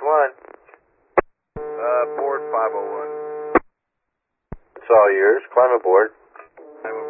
one. Board 501. It's all yours. Climb aboard.